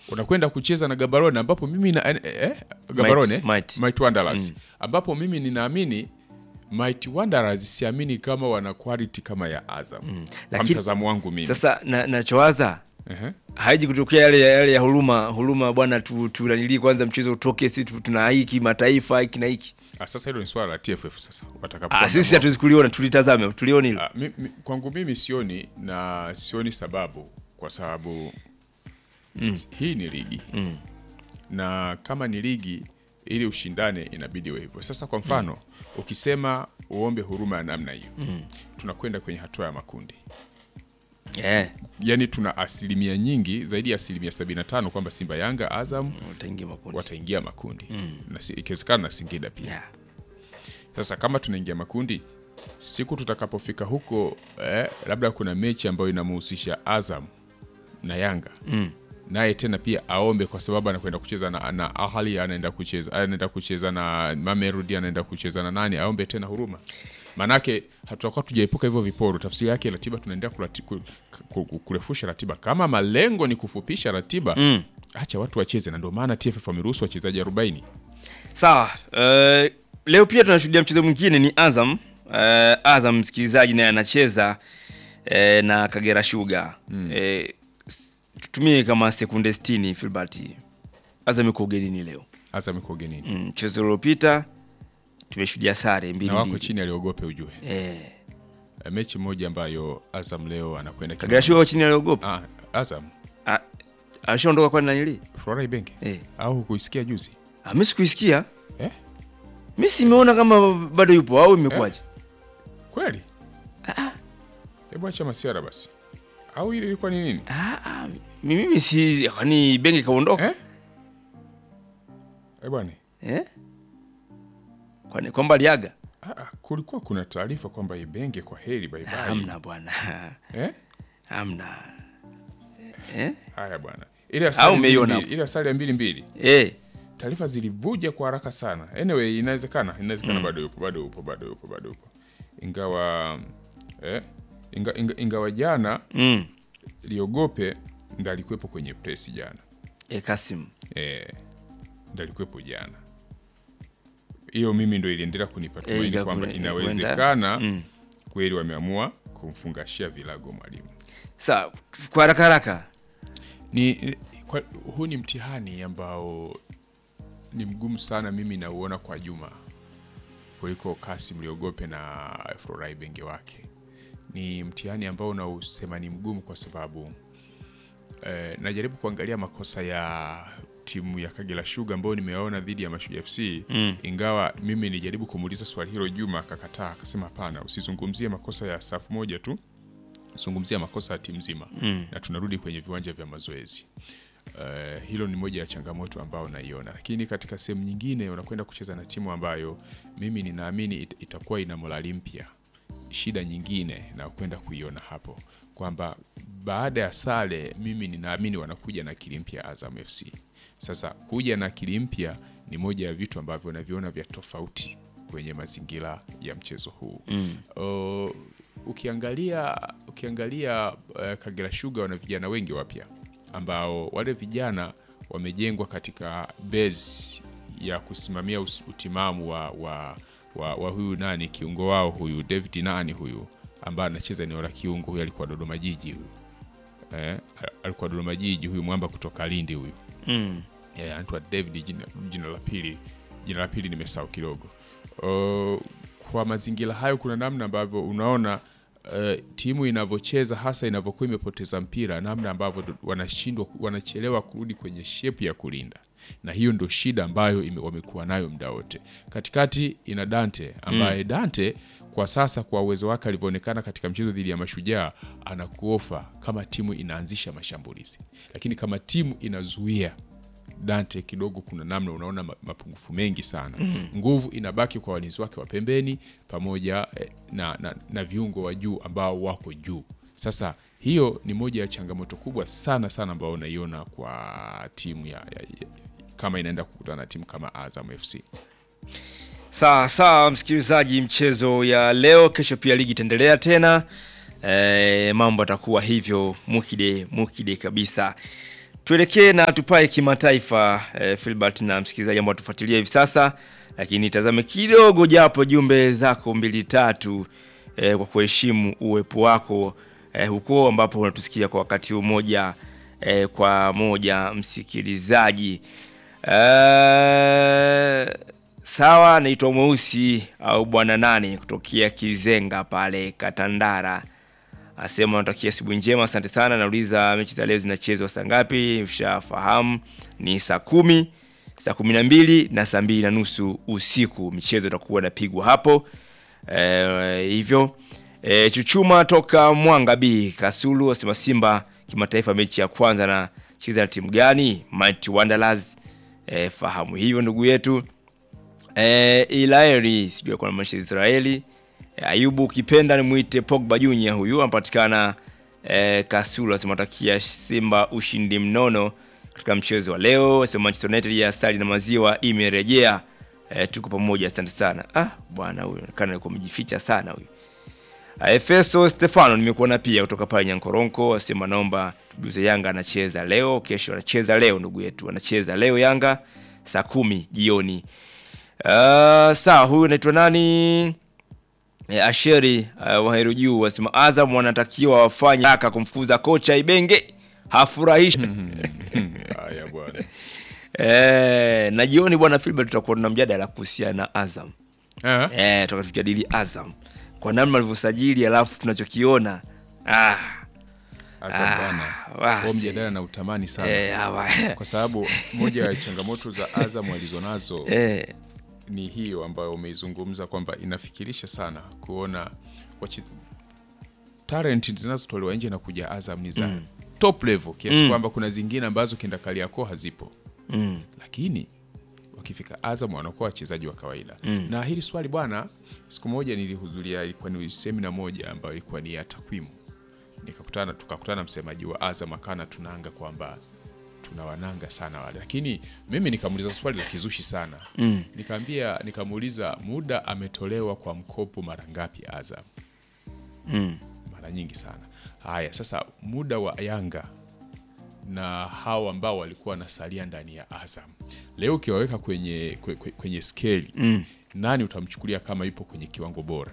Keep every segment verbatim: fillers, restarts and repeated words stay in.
unakwenda kucheza na Gaborone ambapo mimi na eh, eh Gaborone Might, Might Wanderers mm. ambapo mimi ninaamini Might Wanderers siamini kama wana quality kama ya Azam. Mm. Kwa mtazamo wangu mimi. Sasa na nachowaza uh-huh. haiji kutokea yale yale ya huruma huruma bwana tu tunanili kwanza mchezo utoke sisi tuna hiki mataifa hiki na hiki. Ah, sasa hilo ni swala la T F F sasa. Watakapo. Ah, sisi hatuwezi kuliona, tulitazame, tulioni hilo. Ah, mi, mi, kwangu mimi sioni na sioni sababu kwa sababu mm. hii ni ligi. Mm. Na kama ni ligi ili ushindane inabidi wewe hivyo. Sasa kwa mfano, mm. ukisema uombe huruma ya namna hiyo, mm. tunakwenda kwenye hatua ya makundi. Yeah. Yaani tuna asilimia nyingi zaidi ya asilimia sabini na tano kwamba Simba, Yanga, Azam wataingia makundi. Wataingia makundi. Mm. Na ikiwezekana na Singida pia. Yeah. Sasa kama tunaingia makundi, siku tutakapofika huko eh, labda kuna mechi ambayo inamhusisha Azam na Yanga. Mm. Naye tena pia aombe kwa sababu anakwenda kucheza na, na Ahali, anaenda kucheza anaenda kucheza na Mamelodi, anaenda kucheza na nani, aombe tena huruma. Manake hatutakuwa tujaepuka hivyo viporo. Tafsiri yake ratiba tunaendelea kurefusha ratiba. Kama malengo ni kufupisha ratiba, mm. acha watu wacheze, na ndio maana T F F wameruhusu wachezaji arobaini. Sawa. Uh, leo pia tunashuhudia mchezo mwingine ni Azam. Uh, Azam msikilizaji naye anacheza uh, na Kagera Sugar. Mm. Uh, tutumie kama sekunde sitini Filbert. Azam iko ugenini leo. Azam iko ugenini. Mchezo mm, uliopita tumeshuhudia sare mbili mbili. Na wako chini aliogope ujue. Eh. E, mechi moja ambayo Azam leo anakwenda Kagera Sugar chini aliogope. Ah, Azam. Ah, alishaondoka kwa nani ile? Flora Ibenge. Eh. Au kuisikia juzi? Ah, mimi sikuisikia. Eh? Mimi simeona kama bado yupo au imekuaje? Eh? Kweli? Ah. Hebu acha masiara basi. Au ile ilikuwa ni nini? Ah, ah mimi si kwani Ibenge kaondoka? Eh? Eh bwana. Eh? Kwani kwamba aliaga? Ah, kulikuwa kuna taarifa kwamba Ibenge kwa heri bye bye. Hamna bwana. Eh? Hamna. Eh? Haya bwana. Ile asali ile asali ya mbili mbili. Eh. Taarifa zilivuja kwa haraka sana. Anyway, inawezekana, inawezekana mm. bado yupo, bado yupo, bado yupo, bado yupo. Ingawa eh inga, inga, ingawa jana mm. Liogope ndo alikuwepo kwenye press jana. Eh, Kasim. Eh. Ndo alikuwepo jana. Hiyo mimi ndo iliendelea kunipa tumaini kwamba inawezekana mm. kweli wameamua kumfungashia vilago mwalimu. Sawa, kwa haraka haraka. Ni kwa, huu ni mtihani ambao ni mgumu sana mimi nauona kwa Juma kuliko Kasim Liogope na Flora Ibenge wake. Ni mtihani ambao unausema ni mgumu kwa sababu eh, najaribu kuangalia makosa ya timu ya Kagera Sugar ambao nimeona dhidi ya Mashujaa F C mm. ingawa mimi nilijaribu kumuuliza swali hilo Juma akakataa, akasema hapana, usizungumzie makosa ya safu moja tu, zungumzia makosa ya timu nzima mm. na tunarudi kwenye viwanja vya mazoezi. Uh, hilo ni moja ya changamoto ambao naiona, lakini katika sehemu nyingine unakwenda kucheza na timu ambayo mimi ninaamini it, itakuwa ina morali mpya. Shida nyingine na kwenda kuiona hapo kwamba baada ya sare mimi ninaamini wanakuja na akili mpya Azam F C. Sasa kuja na akili mpya ni moja ya vitu ambavyo naviona vya tofauti kwenye mazingira ya mchezo huu. Mm. Uh, ukiangalia ukiangalia uh, Kagera Sugar wana vijana wengi wapya ambao wale vijana wamejengwa katika base ya kusimamia utimamu wa wa, wa wa huyu nani kiungo wao huyu David nani huyu ambaye anacheza eneo la kiungo, huyu alikuwa Dodoma Jiji huyu. Eh, alikuwa Dodoma Jiji huyu mwamba kutoka Lindi huyu. Mm. Eh, anaitwa David jina, jina la pili. Jina la pili nimesahau kidogo. Uh, kwa mazingira hayo kuna namna ambavyo unaona uh, timu inavyocheza hasa inavyokuwa imepoteza mpira, namna ambavyo wanashindwa wanachelewa kurudi kwenye shape ya kulinda. Na hiyo ndio shida ambayo ime, wamekuwa nayo muda wote. Katikati ina Dante ambaye mm. Dante kwa sasa kwa uwezo wake alivyoonekana katika mchezo dhidi ya Mashujaa anakuofa kama timu inaanzisha mashambulizi. Lakini kama timu inazuia, Dante kidogo kuna namna unaona mapungufu mengi sana. Mm. Nguvu inabaki kwa walinzi wake wa pembeni pamoja na, na, na viungo wa juu ambao wako juu. Sasa hiyo ni moja ya changamoto kubwa sana sana ambao unaiona kwa timu ya, ya, ya kama inaenda kukutana na timu kama Azam F C. Sawa sawa msikilizaji, mchezo ya leo, kesho pia ligi itaendelea tena. E, mambo atakuwa hivyo mukide mukide kabisa. tuelekee na tupae kimataifa eh, Philbert na msikilizaji ambao tufuatilia hivi sasa, lakini tazame kidogo japo jumbe zako mbili tatu eh, kwa kuheshimu uwepo wako eh, huko ambapo unatusikia kwa wakati mmoja eh, kwa moja msikilizaji. Eh, sawa, naitwa Mweusi au bwana nani kutokea Kizenga pale Katandara. Asema natakia siku njema, asante sana. Nauliza mechi za leo zinachezwa saa ngapi? Ushafahamu ni saa kumi, saa kumi na mbili na saa mbili na nusu usiku. Michezo itakuwa inapigwa hapo. Eh, hivyo eh, Chuchuma toka Mwanga B Kasulu asema Simba kimataifa mechi ya kwanza na cheza na timu gani? Mighty Wanderers. Eh, fahamu hivyo ndugu yetu. Eh, Ilaeri sijui kwa maana Israeli. Ayubu ukipenda ni muite Pogba Junior, huyu anapatikana eh, Kasulu asema takia Simba ushindi mnono katika mchezo wa leo. Asema Manchester United ya stali na maziwa imerejea. Eh, tuko pamoja, asante sana. Ah bwana huyu kana yuko mjificha sana huyu. Efeso Stefano nimekuona pia kutoka pale Nyankoronko asema naomba tubuze Yanga anacheza leo, kesho anacheza leo ndugu yetu. Anacheza leo Yanga saa kumi jioni. Uh, sawa, huyu anaitwa nani? E, Asheri uh, Waheru juu wasema Azam wanatakiwa wafanye haka kumfukuza kocha Ibenge, hafurahishi. Haya bwana. Eh, na jioni bwana Philbert tutakuwa na mjadala kuhusiana na Azam. Eh, Eh, tutakuwa tujadili Azam kwa namna alivyosajili alafu tunachokiona. Ah, Azam bwana. Kwa mjadala na utamani sana. Eh, hawa. Kwa sababu moja ya changamoto za Azam walizonazo Eh, ni hiyo ambayo umeizungumza kwamba inafikirisha sana kuona wachi, talent zinazotolewa nje na kuja Azam ni za mm. top level kiasi mm. kwamba kuna zingine ambazo kindakali yako hazipo. Mm. Lakini wakifika Azam wanakuwa wachezaji wa kawaida. Mm. Na hili swali bwana, siku moja nilihudhuria, ilikuwa ni seminar moja ambayo ilikuwa ni ya takwimu. Nikakutana tukakutana msemaji wa Azam akana tunaanga kwamba tunawananga sana wale. Lakini mimi nikamuuliza swali la kizushi sana. Mm. Nikamwambia nikamuuliza muda ametolewa kwa mkopo mara ngapi Azam? Mm. Mara nyingi sana. Haya sasa muda wa Yanga na hao ambao walikuwa nasalia ndani ya Azam. Leo ukiwaweka kwenye kwenye, kwenye scale, mm. nani utamchukulia kama ipo kwenye kiwango bora?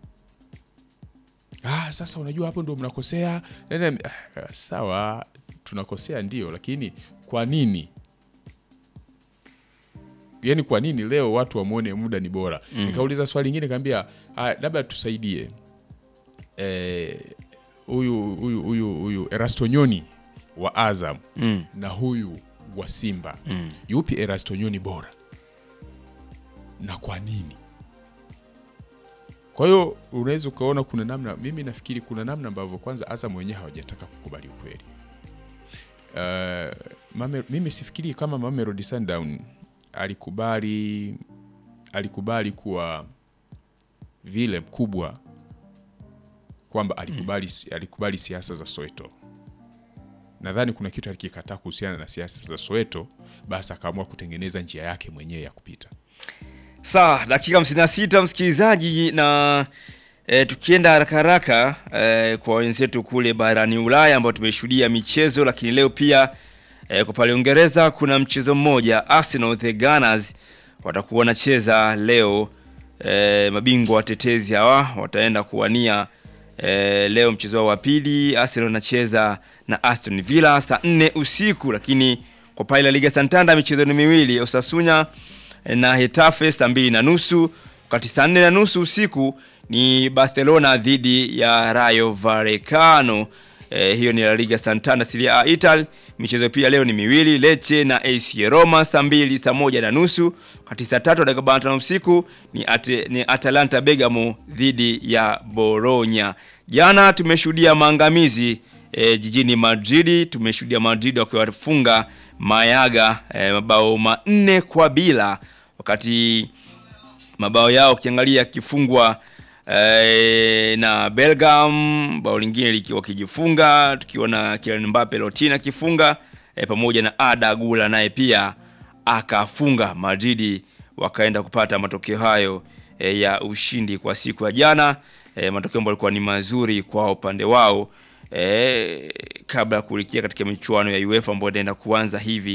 Ah, sasa unajua hapo ndio mnakosea. Nene, ah, sawa tunakosea ndio, lakini kwa nini? Yaani kwa nini leo watu wamuone muda ni bora? Mm. Nikauliza swali lingine nikamwambia, ah, labda tusaidie. Eh, huyu huyu huyu huyu Erasto Nyoni wa Azam mm. na huyu wa Simba. Mm. Yupi Erasto Nyoni bora? Na kwa nini? Kwa hiyo unaweza ukaona kuna namna, mimi nafikiri kuna namna ambavyo kwanza Azam wenyewe hawajataka kukubali ukweli. Uh, mame, mimi sifikiri kama Mamelodi Sundowns alikubali alikubali kuwa vile mkubwa kwamba alikubali mm. alikubali siasa za Soweto. Nadhani kuna kitu alikikataa kuhusiana na siasa za Soweto, basi akaamua kutengeneza njia yake mwenyewe ya kupita. Sawa, dakika hamsini na sita msikilizaji, na e, tukienda haraka haraka e, kwa wenzetu kule barani Ulaya ambao tumeshuhudia michezo, lakini leo pia e, kwa pale Uingereza kuna mchezo mmoja. Arsenal the Gunners watakuwa wanacheza leo. E, mabingwa watetezi hawa wataenda kuwania e, leo mchezo wa pili. Arsenal anacheza na Aston Villa saa nne usiku, lakini kwa pale La Liga Santander michezo ni miwili. Osasuna na Hetafe saa mbili na nusu, wakati saa nne na nusu usiku ni Barcelona dhidi ya Rayo Vallecano. E, hiyo ni La Liga Santander Serie A Italy. Michezo pia leo ni miwili, Lecce na A C Roma saa mbili saa moja na nusu, wakati saa tatu dakika arobaini na tano usiku ni, ate, ni Atalanta Bergamo dhidi ya Bologna. Jana tumeshuhudia maangamizi e, jijini Madrid. Tumeshuhudia Madrid wakiwafunga Mayaga e, mabao manne kwa bila, wakati mabao yao ukiangalia kifungwa e, na Belgium, bao lingine likiwa kijifunga, tukiona Kylian Mbappe Lotina kifunga e, pamoja na Ada Gula naye pia akafunga. Madrid wakaenda kupata matokeo hayo e, ya ushindi kwa siku ya jana. E, matokeo ambayo yalikuwa ni mazuri kwa upande wao eh, kabla ya kuelekea katika michuano ya UEFA ambayo inaenda kuanza hivi